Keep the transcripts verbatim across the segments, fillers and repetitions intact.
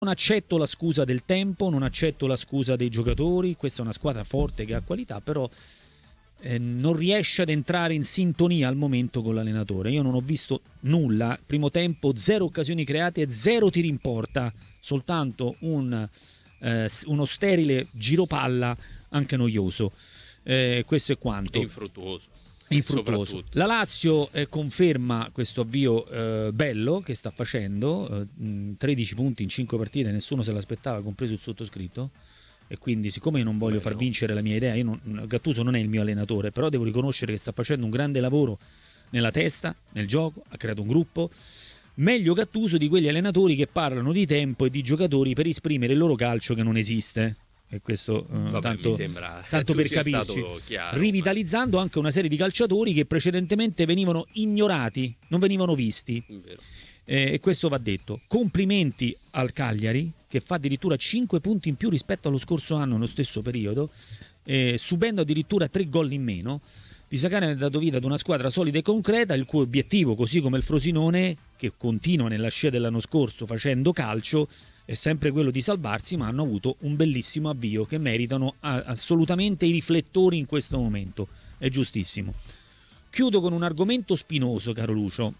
Non accetto la scusa del tempo, non accetto la scusa dei giocatori, questa è una squadra forte che ha qualità, però eh, non riesce ad entrare in sintonia al momento con l'allenatore. Io non ho visto nulla, primo tempo zero occasioni create e zero tiri in porta, soltanto un, eh, uno sterile giropalla anche noioso. Eh, questo è quanto. E infruttuoso. Infruttuoso. La Lazio eh, conferma questo avvio eh, bello che sta facendo, eh, tredici punti in cinque partite, nessuno se l'aspettava, compreso il sottoscritto, e quindi siccome io non voglio Beh, far no. vincere la mia idea, io non, Gattuso non è il mio allenatore, però devo riconoscere che sta facendo un grande lavoro nella testa, nel gioco, ha creato un gruppo. Meglio Gattuso di quegli allenatori che parlano di tempo e di giocatori per esprimere il loro calcio che non esiste. E questo uh, Vabbè, tanto, mi sembra tanto per capirci, chiaro, rivitalizzando ma... anche una serie di calciatori che precedentemente venivano ignorati, non venivano visti. Eh, e questo va detto. Complimenti al Cagliari, che fa addirittura cinque punti in più rispetto allo scorso anno nello stesso periodo, eh, subendo addirittura tre gol in meno. Pisacane ha dato vita ad una squadra solida e concreta, il cui obiettivo, così come il Frosinone, che continua nella scia dell'anno scorso facendo calcio, è sempre quello di salvarsi, ma hanno avuto un bellissimo avvio che meritano assolutamente i riflettori in questo momento. È giustissimo. Chiudo con un argomento spinoso, caro Lucio,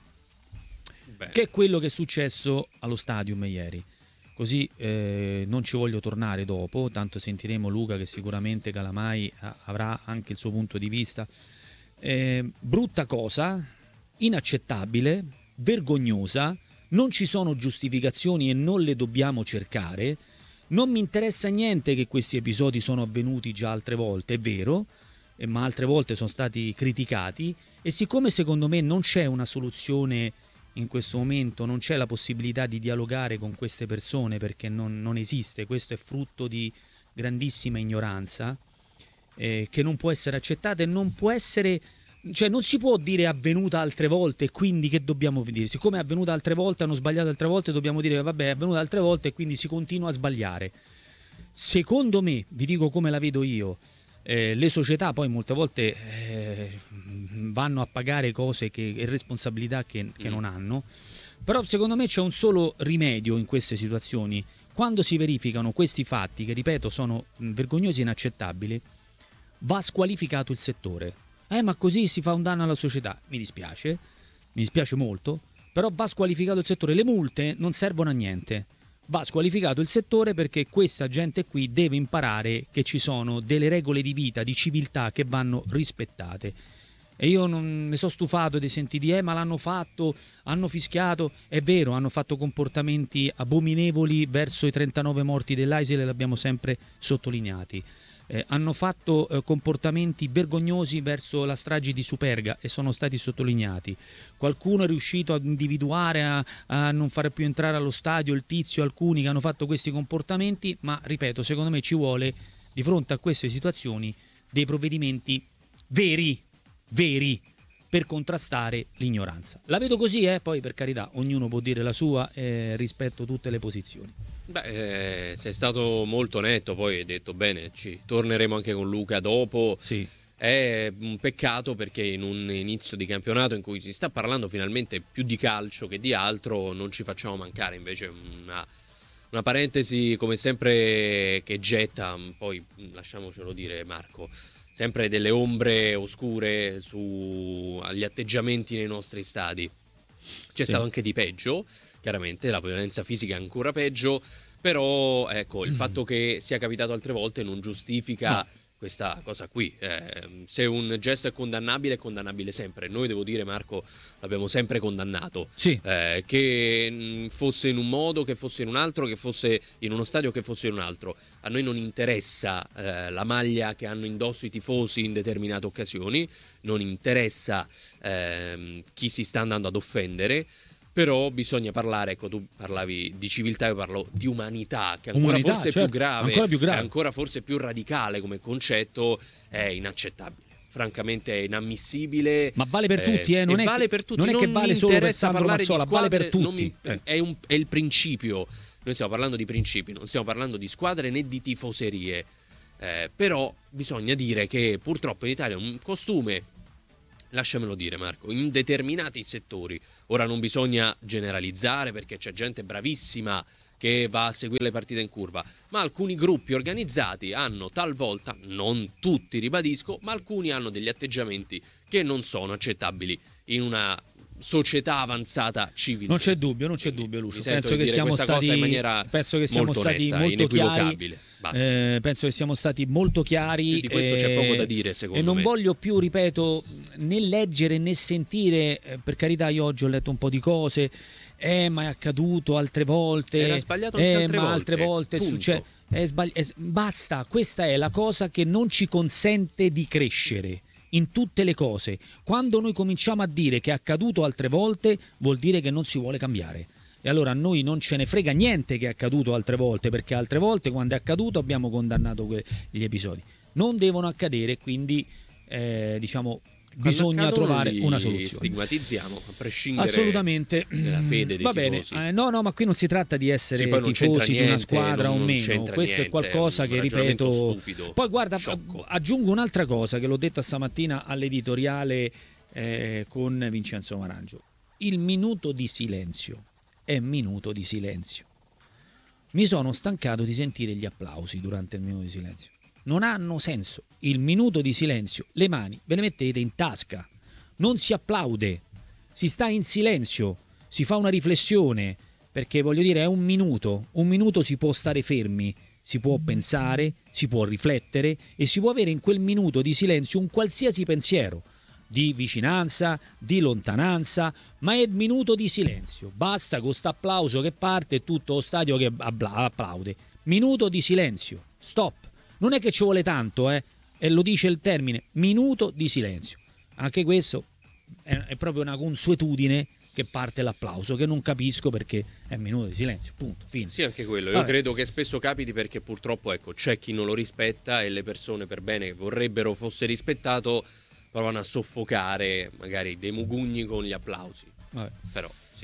Beh. che è quello che è successo allo Stadium ieri. Così eh, non ci voglio tornare dopo, tanto sentiremo Luca che sicuramente Calamai avrà anche il suo punto di vista. Eh, brutta cosa, inaccettabile, vergognosa. Non ci sono giustificazioni e non le dobbiamo cercare. Non mi interessa niente che questi episodi sono avvenuti già altre volte, è vero, ma altre volte sono stati criticati, e siccome secondo me non c'è una soluzione in questo momento, non c'è la possibilità di dialogare con queste persone perché non, non esiste, questo è frutto di grandissima ignoranza eh, che non può essere accettata e non può essere... Cioè non si può dire è avvenuta altre volte e quindi che dobbiamo dire? Siccome è avvenuta altre volte, hanno sbagliato altre volte, dobbiamo dire vabbè è avvenuta altre volte e quindi si continua a sbagliare. Secondo me, vi dico come la vedo io, eh, le società poi molte volte eh, vanno a pagare cose che, e responsabilità che, che non hanno, però secondo me c'è un solo rimedio in queste situazioni. Quando si verificano questi fatti, che ripeto sono vergognosi e inaccettabili, va squalificato il settore. Eh, ma così si fa un danno alla società. Mi dispiace, mi dispiace molto, però va squalificato il settore. Le multe non servono a niente. Va squalificato il settore perché questa gente qui deve imparare che ci sono delle regole di vita, di civiltà che vanno rispettate. E io non mi sono stufato di sentire di eh, ma l'hanno fatto, hanno fischiato. È vero, hanno fatto comportamenti abominevoli verso i trentanove morti dell'A I S E L e l'abbiamo sempre sottolineati. Eh, hanno fatto eh, comportamenti vergognosi verso la strage di Superga e sono stati sottolineati. Qualcuno è riuscito ad individuare, a, a non fare più entrare allo stadio il tizio, alcuni che hanno fatto questi comportamenti, ma ripeto, secondo me ci vuole di fronte a queste situazioni dei provvedimenti veri, veri, per contrastare l'ignoranza. La vedo così, eh? Poi per carità, ognuno può dire la sua eh, rispetto a tutte le posizioni. Beh, eh, sei stato molto netto, poi hai detto bene, ci torneremo anche con Luca dopo. Sì. È un peccato perché in un inizio di campionato in cui si sta parlando finalmente più di calcio che di altro non ci facciamo mancare invece una, una parentesi come sempre che getta, poi lasciamocelo dire Marco, sempre delle ombre oscure su agli atteggiamenti nei nostri stadi. C'è sì. stato anche di peggio, chiaramente la violenza fisica è ancora peggio, però ecco il mm. fatto che sia capitato altre volte non giustifica no. questa cosa qui. Eh, se un gesto è condannabile è condannabile sempre. Noi devo dire Marco l'abbiamo sempre condannato, sì. eh, che mh, fosse in un modo, che fosse in un altro, che fosse in uno stadio, che fosse in un altro. A noi non interessa eh, la maglia che hanno indosso i tifosi in determinate occasioni, non interessa eh, chi si sta andando ad offendere. Però bisogna parlare, ecco tu parlavi di civiltà, io parlo di umanità, che ancora umanità, forse certo, più grave, ancora più grave, ancora forse più radicale come concetto, è inaccettabile. Francamente è inammissibile. Ma vale per eh, tutti, eh? Non, è vale che, per tutti. non è che non vale solo per Sandro parlare Mazzola, di squadre, vale per tutti. Non mi, eh. è, un, è il principio. Noi stiamo parlando di principi, non stiamo parlando di squadre né di tifoserie. Eh, però bisogna dire che purtroppo in Italia un costume, lasciamelo dire Marco, in determinati settori, ora non bisogna generalizzare perché c'è gente bravissima che va a seguire le partite in curva, ma alcuni gruppi organizzati hanno talvolta, non tutti ribadisco, ma alcuni hanno degli atteggiamenti che non sono accettabili in una società avanzata civile. Non c'è dubbio, non c'è dubbio, Lucio. Penso che, siamo stati, in maniera penso che siamo molto stati netta, molto chiari. Eh, penso che siamo stati molto chiari. Di questo eh, c'è poco da dire, secondo me. E non me. voglio più, ripeto, né leggere né sentire. Eh, per carità, io oggi ho letto un po' di cose. Eh, ma è accaduto altre volte. Era sbagliato anche eh, altre ma volte. altre volte Punto. succede. È sbagli- è, basta, questa è la cosa che non ci consente di crescere. In tutte le cose, quando noi cominciamo a dire che è accaduto altre volte, vuol dire che non si vuole cambiare. E allora a noi non ce ne frega niente che è accaduto altre volte, perché altre volte quando è accaduto abbiamo condannato que- gli episodi. Non devono accadere, quindi eh, diciamo bisogna trovare una soluzione. Stigmatizziamo a prescindere assolutamente dalla fede dei va bene. Eh, no no ma qui non si tratta di essere sì, tifosi niente, di una squadra non, o meno, questo niente, è qualcosa che ripeto stupido, poi guarda sciocco. Aggiungo un'altra cosa che l'ho detta stamattina all'editoriale eh, con Vincenzo Marangio: il minuto di silenzio è minuto di silenzio. Mi sono stancato di sentire gli applausi durante il minuto di silenzio. Non hanno senso. Il minuto di silenzio, le mani ve le mettete in tasca, non si applaude, si sta in silenzio, si fa una riflessione, perché voglio dire è un minuto, un minuto si può stare fermi, si può pensare, si può riflettere e si può avere in quel minuto di silenzio un qualsiasi pensiero, di vicinanza, di lontananza, ma è il minuto di silenzio, basta con questo applauso che parte e tutto lo stadio che applaude, minuto di silenzio, stop. Non è che ci vuole tanto, eh, e lo dice il termine, minuto di silenzio. Anche questo è, è proprio una consuetudine che parte l'applauso, che non capisco perché è minuto di silenzio, punto, fine. Sì, anche quello. Vabbè. Io credo che spesso capiti perché purtroppo ecco, c'è chi non lo rispetta e le persone per bene che vorrebbero fosse rispettato provano a soffocare magari dei mugugni con gli applausi. Vabbè. Però, sì.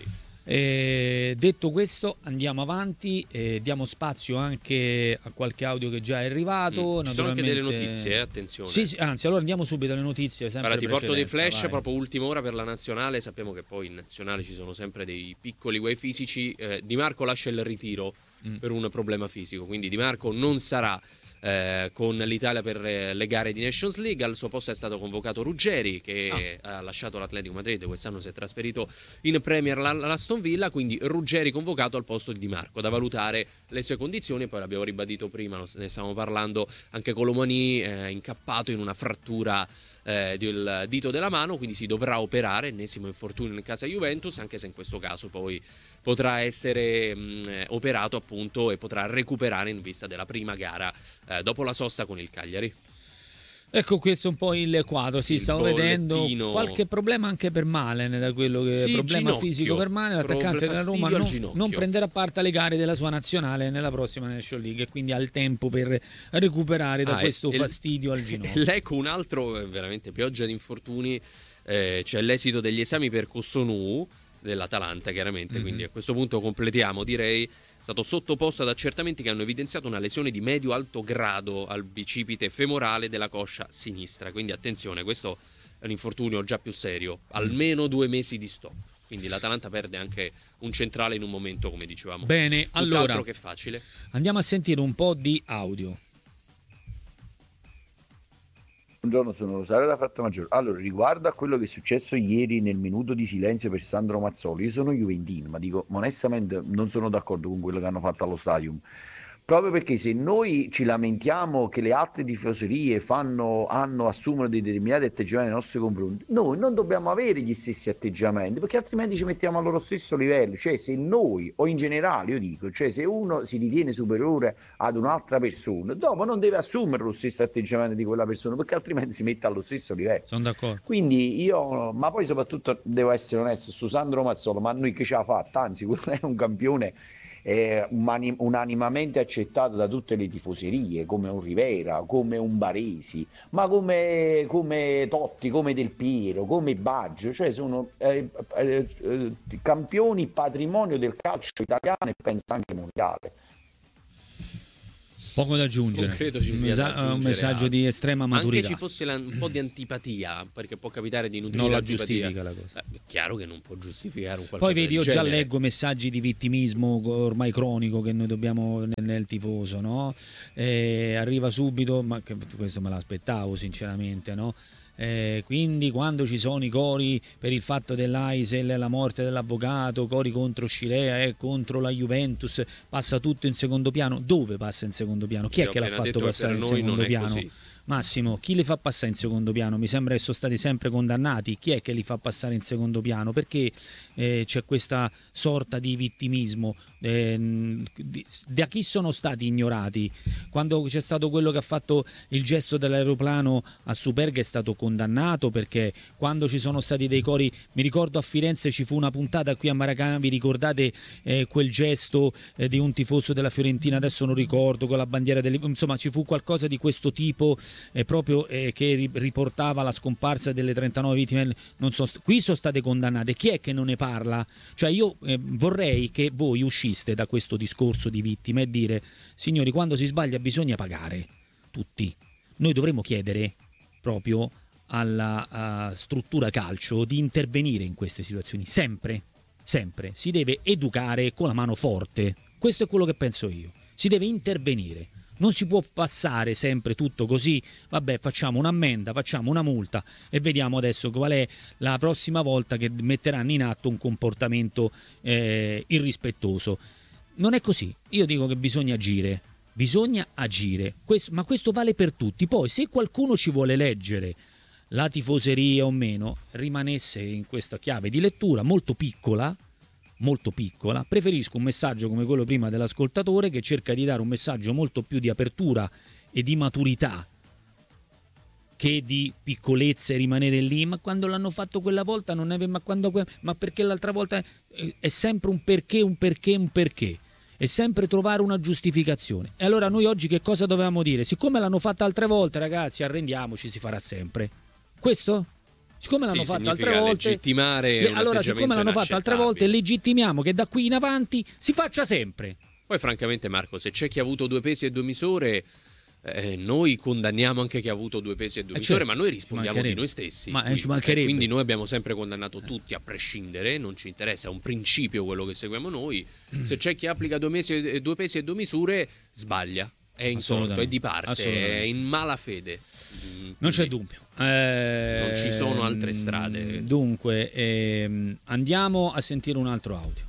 Eh, detto questo, andiamo avanti, eh, diamo spazio anche a qualche audio che già è arrivato. Mm. Ci sono anche delle notizie, eh, attenzione. Sì, sì, anzi, allora andiamo subito alle notizie. Allora, ti porto dei flash, vai. Proprio ultima ora per la nazionale. Sappiamo che poi in nazionale ci sono sempre dei piccoli guai fisici. Eh, Di Marco lascia il ritiro mm. per un problema fisico, quindi Di Marco non sarà Eh, con l'Italia per eh, le gare di Nations League. Al suo posto è stato convocato Ruggeri, che ah. ha lasciato l'Atletico Madrid, quest'anno si è trasferito in Premier all'Aston Villa, quindi Ruggeri convocato al posto di Di Marco, da valutare le sue condizioni. Poi l'abbiamo ribadito prima, ne stavamo parlando, anche Colomani è eh, incappato in una frattura eh, del dito della mano, quindi si dovrà operare, ennesimo infortunio in casa Juventus, anche se in questo caso poi potrà essere mh, operato appunto e potrà recuperare in vista della prima gara eh, dopo la sosta con il Cagliari. Ecco, questo è un po' il quadro, sì, il stavo bollettino... vedendo qualche problema anche per Malen, da quello che sì, problema ginocchio, fisico per Malen, l'attaccante della Roma non, non prenderà parte alle gare della sua nazionale nella prossima National League e quindi ha il tempo per recuperare da ah, questo e, fastidio al ginocchio. Ecco un altro, veramente pioggia di infortuni, eh, c'è l'esito degli esami per Cossonù dell'Atalanta chiaramente, mm-hmm. quindi a questo punto completiamo, direi. È stato sottoposto ad accertamenti che hanno evidenziato una lesione di medio-alto grado al bicipite femorale della coscia sinistra, quindi attenzione, questo è un infortunio già più serio, almeno due mesi di stop, quindi l'Atalanta perde anche un centrale in un momento, come dicevamo. Bene, allora tutt'altro che facile. Andiamo a sentire un po' di audio. Buongiorno, sono Rosario da Frattamaggiore. Allora, riguardo a quello che è successo ieri nel minuto di silenzio per Sandro Mazzoli, io sono juventino, ma dico onestamente non sono d'accordo con quello che hanno fatto allo stadium. Proprio perché se noi ci lamentiamo che le altre tifoserie fanno, hanno, assumono dei determinati atteggiamenti nei nostri confronti, noi non dobbiamo avere gli stessi atteggiamenti, perché altrimenti ci mettiamo al loro stesso livello. Cioè, se noi, o in generale, io dico, cioè se uno si ritiene superiore ad un'altra persona, dopo non deve assumere lo stesso atteggiamento di quella persona, perché altrimenti si mette allo stesso livello. Sono d'accordo. Quindi io, ma poi soprattutto devo essere onesto su Sandro Mazzola, ma noi che ce l'ha fatta, anzi, quello è un campione Eh, unanimamente accettato da tutte le tifoserie, come un Rivera, come un Baresi, ma come, come Totti, come Del Piero, come Baggio, cioè sono eh, eh, eh, campioni patrimonio del calcio italiano e penso anche mondiale. Poco da aggiungere. Non credo ci sia un, da aggiungere un messaggio altro. di estrema maturità. Anche ci fosse la, un po' di antipatia, perché può capitare di nutrire non la antipatia. giustifica la cosa. Eh, è chiaro che non può giustificare un qualcosa Poi vedi, del io già genere. leggo messaggi di vittimismo ormai cronico che noi dobbiamo nel, nel tifoso, no? Eh, arriva subito, ma che, questo me l'aspettavo sinceramente, no? Eh, quindi quando ci sono i cori per il fatto dell'Aisel e la morte dell'avvocato, cori contro Scirea e eh, contro la Juventus, passa tutto in secondo piano. Dove passa in secondo piano? Chi è che l'ha fatto passare in secondo piano? Così. Massimo, chi li fa passare in secondo piano? Mi sembra che sono stati sempre condannati. Chi è che li fa passare in secondo piano? Perché eh, c'è questa sorta di vittimismo? Eh, di, da chi sono stati ignorati? Quando c'è stato quello che ha fatto il gesto dell'aeroplano a Superga è stato condannato, perché quando ci sono stati dei cori, mi ricordo a Firenze ci fu una puntata qui a Maracanã, vi ricordate eh, quel gesto eh, di un tifoso della Fiorentina, adesso non ricordo, con la bandiera delle... insomma ci fu qualcosa di questo tipo eh, proprio eh, che riportava la scomparsa delle trentanove vittime. Non so, qui sono state condannate. Chi è che non ne parla? Cioè io eh, vorrei che voi usciste da questo discorso di vittime e dire: signori, quando si sbaglia bisogna pagare tutti. Noi dovremmo chiedere proprio alla uh, struttura calcio di intervenire in queste situazioni, sempre, sempre. Si deve educare con la mano forte. Questo è quello che penso io. Si deve intervenire. Non si può passare sempre tutto così, vabbè, facciamo un'ammenda, facciamo una multa e vediamo adesso qual è la prossima volta che metteranno in atto un comportamento eh, irrispettoso. Non è così. Io dico che bisogna agire, bisogna agire, questo, ma questo vale per tutti. Poi se qualcuno ci vuole leggere la tifoseria o meno, rimanesse in questa chiave di lettura molto piccola, molto piccola. Preferisco un messaggio come quello prima dell'ascoltatore, che cerca di dare un messaggio molto più di apertura e di maturità che di piccolezza e rimanere lì. Ma quando l'hanno fatto quella volta non è, ma quando ma perché l'altra volta è, è sempre un perché, un perché, un perché. È sempre trovare una giustificazione. E allora noi oggi che cosa dovevamo dire? Siccome l'hanno fatta altre volte, ragazzi, arrendiamoci, si farà sempre. Questo? Siccome l'hanno sì, fatto altre volte, legittimare le, allora siccome l'hanno fatto altre volte, legittimiamo che da qui in avanti si faccia sempre. Poi francamente, Marco, se c'è chi ha avuto due pesi e due misure, eh, noi condanniamo anche chi ha avuto due pesi e due eh misure, certo, ma noi rispondiamo di noi stessi. Ma quindi, ci mancherebbe. Quindi noi abbiamo sempre condannato tutti a prescindere, non ci interessa, è un principio quello che seguiamo noi. Se c'è chi applica due, mesi e, due pesi e due misure, sbaglia. È in torto, è di parte, è in malafede. Non c'è dubbio. Eh, non ci sono altre strade. Dunque, ehm, andiamo a sentire un altro audio.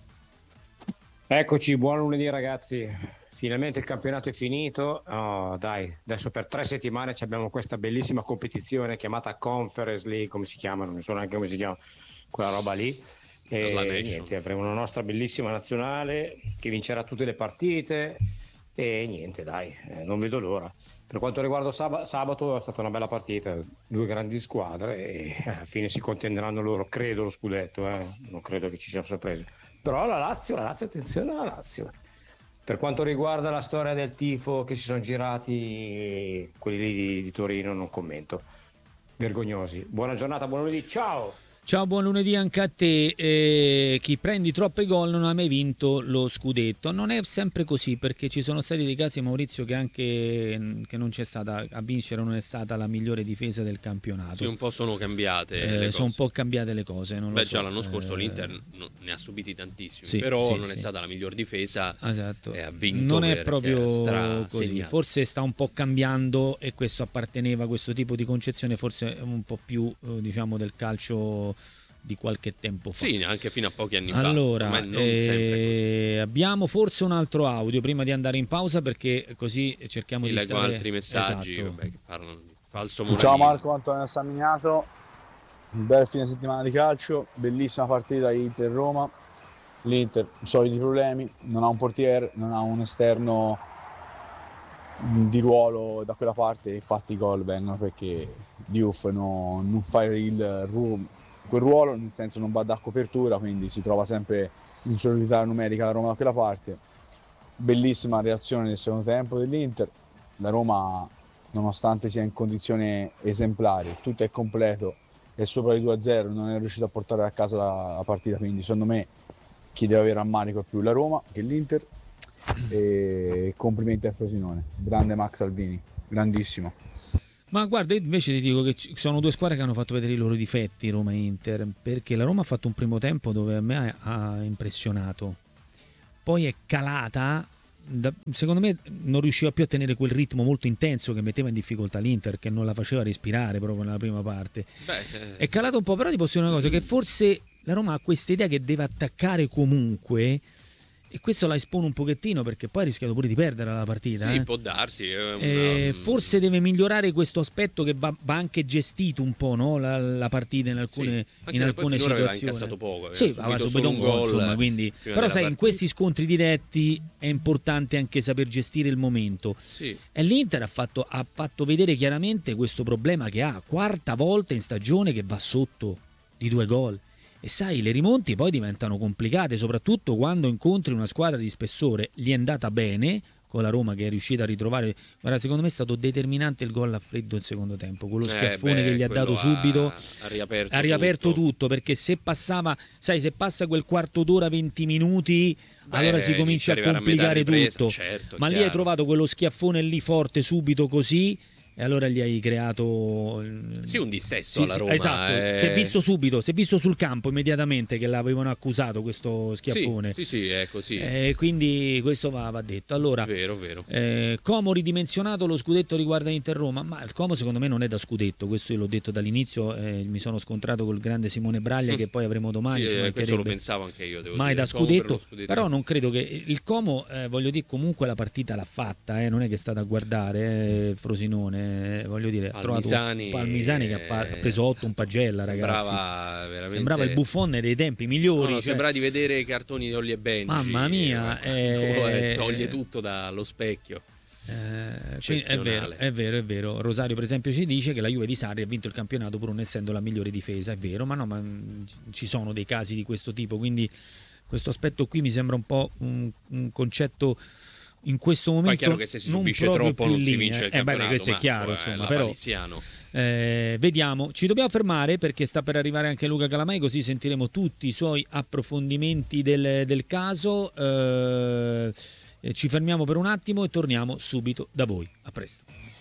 Eccoci, buon lunedì ragazzi. Finalmente il campionato è finito. Oh, dai, adesso per tre settimane abbiamo questa bellissima competizione chiamata Conference League, come si chiama? Non so neanche come si chiama quella roba lì. E niente, avremo una nostra bellissima nazionale che vincerà tutte le partite. E niente, dai, eh, non vedo l'ora. Per quanto riguarda sab- sabato è stata una bella partita, due grandi squadre e alla fine si contenderanno loro, credo, lo scudetto, eh. Non credo che ci siano sorprese. Però la Lazio, la Lazio, attenzione alla Lazio. Per quanto riguarda la storia del tifo che si sono girati, quelli lì di, di Torino, non commento. Vergognosi. Buona giornata, buon lunedì, ciao! Ciao, buon lunedì anche a te. Eh, chi prendi troppe gol non ha mai vinto lo scudetto. Non è sempre così, perché ci sono stati dei casi, Maurizio, che anche che non c'è stata a vincere, non è stata la migliore difesa del campionato. Sì, un po' sono cambiate eh, le sono cose. un po' cambiate le cose. Non Beh, lo so. già l'anno scorso eh... l'Inter ne ha subiti tantissimi, sì, però sì, non è sì. stata la miglior difesa. Esatto. E ha vinto. Non è proprio così. Segnato. Forse sta un po' cambiando e questo apparteneva, questo tipo di concezione, forse un po' più eh, diciamo del calcio di qualche tempo fa. Sì, anche fino a pochi anni allora, fa. Non eh, abbiamo forse un altro audio prima di andare in pausa, perché così cerchiamo Mi di leggo stare... altri messaggi esatto. vabbè, che parlano di falso moralismo. Ciao Marco, Antonio Samminiato, un bel fine settimana di calcio, bellissima partita Inter-Roma. L'Inter, soliti problemi, non ha un portiere, non ha un esterno di ruolo da quella parte, infatti i gol vengono perché Diouf no, non fa il ru- quel ruolo, nel senso non va da copertura, quindi si trova sempre in superiorità numerica la Roma da quella parte. Bellissima reazione nel secondo tempo dell'Inter, la Roma nonostante sia in condizioni esemplari, tutto è completo e sopra il due a zero non è riuscito a portare a casa la partita, quindi secondo me chi deve avere rammarico è più la Roma che l'Inter. e complimenti a Frosinone, grande Max Alvini, grandissimo. Ma guarda, invece ti dico che ci sono due squadre che hanno fatto vedere i loro difetti, Roma e Inter, perché la Roma ha fatto un primo tempo dove a me ha impressionato, poi è calata, da, secondo me non riusciva più a tenere quel ritmo molto intenso che metteva in difficoltà l'Inter, che non la faceva respirare proprio nella prima parte. Beh, eh, è calata un po', però ti posso dire una cosa, che forse la Roma ha questa idea che deve attaccare comunque, e questo la espone un pochettino, perché poi ha rischiato pure di perdere la partita. Sì, eh. può darsi. È una... eh, forse deve migliorare questo aspetto, che va, va anche gestito un po', no? la, la partita in alcune, sì, in alcune situazioni. Aveva incassato poco. Sì, aveva subito un gol, insomma, quindi... Però sai, partita. In questi scontri diretti è importante anche saper gestire il momento. Sì. E l'Inter ha fatto, ha fatto vedere chiaramente questo problema che ha, quarta volta in stagione che va sotto di due gol. E sai, le rimonti poi diventano complicate, soprattutto quando incontri una squadra di spessore. Gli è andata bene con la Roma, che è riuscita a ritrovare. Guarda, secondo me è stato determinante il gol a freddo in secondo tempo, quello schiaffone eh beh, che gli ha dato subito. Ha, ha riaperto, ha riaperto tutto. tutto, perché se passava, sai, se passa quel quarto d'ora, venti minuti, beh, allora si comincia a complicare a ripresa, tutto. Certo, ma chiaro. lì hai trovato quello schiaffone lì forte subito così, e allora gli hai creato sì, un dissesto sì, alla Roma. Esatto, eh... si è visto subito, si è visto sul campo immediatamente che l'avevano accusato questo schiaffone. Sì, sì, sì, è così. Eh, quindi questo va, va detto. Allora, vero, vero. Eh, Como ridimensionato, lo scudetto riguarda Inter Roma, ma il Como secondo me non è da scudetto, questo io l'ho detto dall'inizio, eh, mi sono scontrato col grande Simone Braglia che poi avremo domani. Sì, eh, questo lo pensavo anche io. Devo mai dire. da scudetto, scudetto, però non credo che il Como, eh, voglio dire, comunque la partita l'ha fatta, eh, non è che è stata a guardare eh, Frosinone, eh, voglio dire. Palmisani, Palmisani che ha, fa- ha preso otto un pagella, sembrava ragazzi. Veramente... Sembrava il Buffon dei tempi migliori. No, no, cioè... Sembrava di vedere i cartoni di Olli e Benji. Mamma mia, eh... toglie tutto dallo specchio. Eh, è vero, è vero, è vero. Rosario per esempio ci dice che la Juve di Sarri ha vinto il campionato pur non essendo la migliore difesa. È vero, ma no, ma ci sono dei casi di questo tipo, quindi questo aspetto qui mi sembra un po' un, un concetto in questo momento. Poi è chiaro che se si subisce non troppo non si linea. vince il eh, campionato. Beh, questo è chiaro, insomma, però eh, vediamo. Ci dobbiamo fermare perché sta per arrivare anche Luca Calamai, così sentiremo tutti i suoi approfondimenti del, del caso. Eh, ci fermiamo per un attimo e torniamo subito da voi. A presto.